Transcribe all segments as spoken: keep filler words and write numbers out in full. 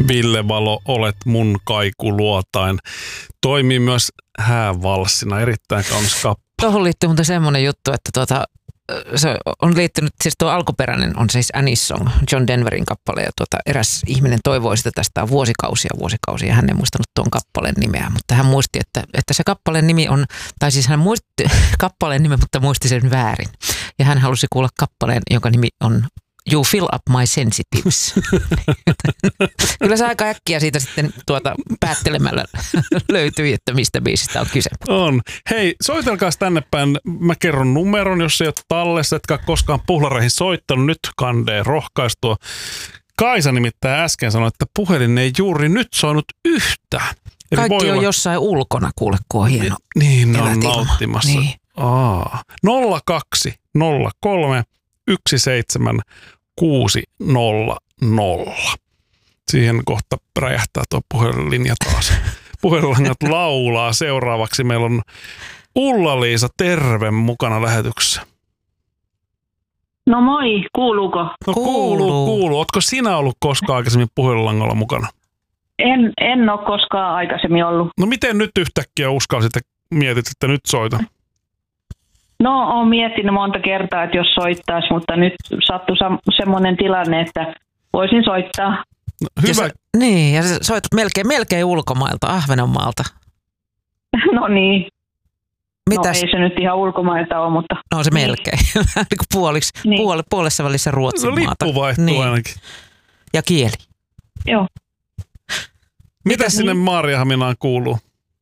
Ville Valo, olet mun kaiku luotain. Toimii myös häävalssina, erittäin kaunis kappale. Tuohon liittyy muuten semmoinen juttu, että tuota, se on liittynyt, siis tuo alkuperäinen on siis Annie's Song, John Denverin kappale, ja tuota, eräs ihminen toivoi sitä tästä vuosikausia vuosikausia, ja hän ei muistanut tuon kappaleen nimeä, mutta hän muisti, että, että se kappaleen nimi on, tai siis hän muisti kappaleen nimen, mutta muisti sen väärin, ja hän halusi kuulla kappaleen, jonka nimi on You Fill Up My Sensitives. Kyllä se aika äkkiä siitä sitten tuota päättelemällä löytyi, että mistä biisistä on kyse. On. Hei, soitelkaas tänne päin. Mä kerron numeron, jos ei ole tallessa, etkä koskaan puhlareihin soittanut. Nyt kandee rohkaistua. Kaisa nimittäin äsken sanoi, että puhelin ei juuri nyt soinut yhtään. Eli kaikki on olla jossain ulkona, kuule, kun on hieno. Niin, ne on nauttimassa. Niin. Aa. nolla kaksi nolla kolme yksi seitsemän kuusi nolla nolla. Siihen kohta räjähtää tuo puhelinlinja taas. Puhelinlangat laulaa. Seuraavaksi meillä on Ulla-Liisa, terve, mukana lähetyksessä. No moi, kuuluuko? No kuuluu, kuuluu. Ootko sinä ollut koskaan aikaisemmin puhelinlangalla mukana? En, en ole koskaan aikaisemmin ollut. No miten nyt yhtäkkiä uskalsit ja mietit, että nyt soitan? No, olen miettinyt monta kertaa, että jos soittaisi, mutta nyt sattui semmoinen tilanne, että voisin soittaa. No, hyvä. Ja sä, niin, ja sä soitat melkein, melkein ulkomailta, Ahvenanmaalta. No niin. Mitäs? No ei se nyt ihan ulkomailta ole, mutta no se niin. Melkein. Niin kuin puoliksi, niin. Puole, puolessa välissä Ruotsin no, maata. Lippu vaihtuu niin. Ainakin. Ja kieli. Joo. Mitä sinne niin. Maarianhaminaan kuuluu?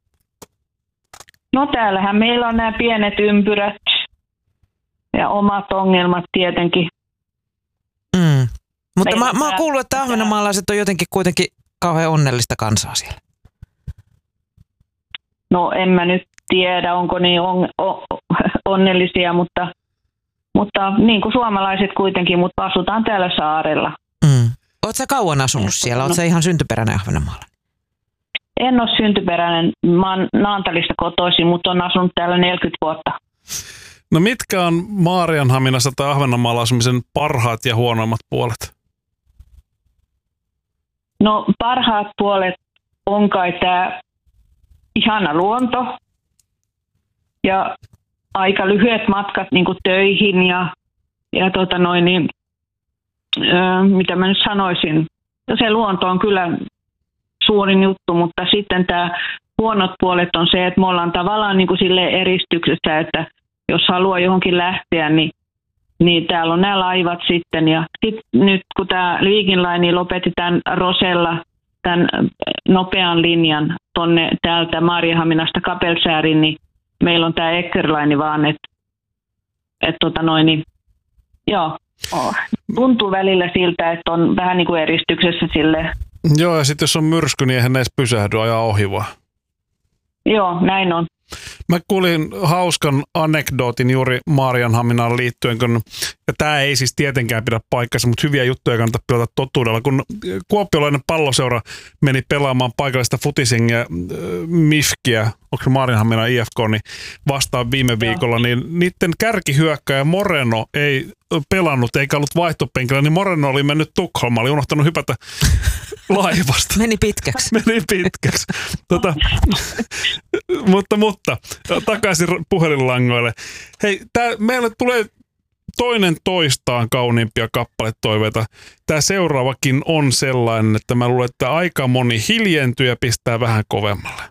No täällähän meillä on nämä pienet ympyrät ja omat ongelmat tietenkin. Mm. Mutta mä, mä oon kuullut, että ahvenanmaalaiset on jotenkin kuitenkin kauhean onnellista kansaa siellä. No en mä nyt tiedä, onko niin on, on, onnellisia, mutta, mutta niin kuin suomalaiset kuitenkin, mutta asutaan täällä saarella. Mm. Oot sä kauan asunut siellä? Oot sä ihan syntyperäinen ahvenanmaalainen? En ole syntyperäinen. Mä oon Naantalista kotoisin, mutta on asunut täällä neljäkymmentä vuotta. No mitkä on Maarianhaminassa tai Ahvenanmaalla asumisen parhaat ja huonoimmat puolet? No parhaat puolet on kai tämä ihana luonto ja aika lyhyet matkat niin kuin töihin ja, ja tota noin, niin, öö, mitä mä nyt sanoisin. Se luonto on kyllä suurin juttu, mutta sitten tämä huonot puolet on se, että me ollaan tavallaan niin kuin silleen eristyksessä, että jos haluaa johonkin lähteä, niin, niin täällä on nämä laivat sitten. Ja sit nyt kun tämä Viking Line lopetti tämän Rosella, tämän nopean linjan tonne täältä Maarianhaminasta Kapellskäriin, niin meillä on tämä Eker Line vaan, että et tota noin, niin joo, oh, tuntuu välillä siltä, että on vähän niin kuin eristyksessä silleen. Joo, ja sitten jos on myrsky, niin eihän edes pysähdy, ajaa ohi vaan. Joo, näin on. Mä kuulin hauskan anekdootin juuri Maarianhaminaan liittyen, kun, ja tämä ei siis tietenkään pidä paikkansa, mutta hyviä juttuja kannattaa pilata totuudella. Kun kuopiolainen palloseura meni pelaamaan paikallista futisingia, äh, Mifkiä, onko se Maarianhaminan I F K, niin vastaan viime viikolla, niin niiden kärkihyökkäjä Moreno ei pelannut eikä ollut vaihtopenkillä, niin Moreno oli mennyt Tukholmaan, oli unohtanut hypätä laivasta. Meni pitkäksi. Meni pitkäksi. Tota, mutta, mutta takaisin puhelinlangoille. Hei, tää, meille tulee toinen toistaan kauniimpia kappaletoiveita. Tämä seuraavakin on sellainen, että mä luulen, että aika moni hiljentyy ja pistää vähän kovemmalle.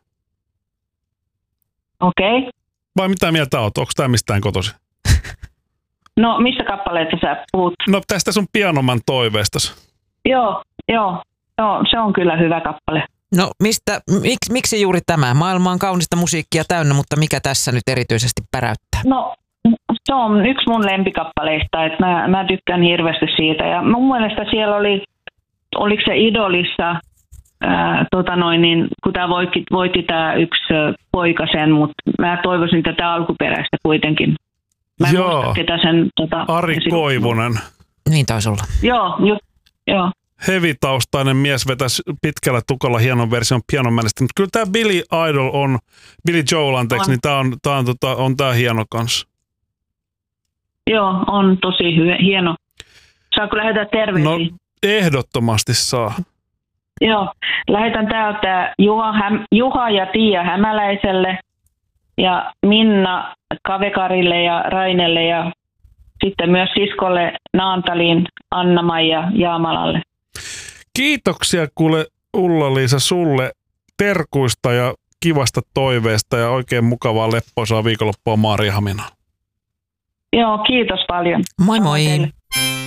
Okei. Okay. Vai mitä mieltä oot? Onko tämä mistään kotoisin? No, missä kappaleita sä puhut? No, tästä sun pianoman toiveestas. Joo, joo. Joo, se on kyllä hyvä kappale. No, mistä, miksi, miksi juuri tämä? Maailma on kaunista musiikkia täynnä, mutta mikä tässä nyt erityisesti päräyttää? No, se on yksi mun lempikappaleista, että mä, mä tykkään hirveästi siitä. Ja mun mielestä siellä oli, oliko se Idolissa, ää, tota noin, niin, kun tämä voitti, voitti tämä yksi poika sen, mutta mä toivoisin tätä alkuperäistä kuitenkin. Mä en Joo. muista, ketä sen... Tota, Ari Koivunen. Niin taisi olla. Joo, just, joo. Heavy-taustainen mies vetäisi pitkällä tukalla hienon version pianomanista, mutta kyllä tämä Billy Idol on, Billy Joel anteeksi, on. Niin tämä on, tää on, tota, on tää hieno kanssa. Joo, on tosi hyvä, hieno. Saanko lähettää terveisiä? No, ehdottomasti saa. Joo, lähetän täältä Juha, Häm, Juha ja Tiia Hämäläiselle ja Minna Kavekarille ja Rainelle ja sitten myös siskolle Naantaliin, Anna-Maija Jaamalalle. Kiitoksia kuule Ulla-Liisa sulle terkuista ja kivasta toiveesta ja oikein mukavaa leppoisaa viikonloppua Maarianhaminaan. Joo, kiitos paljon. Moi moi!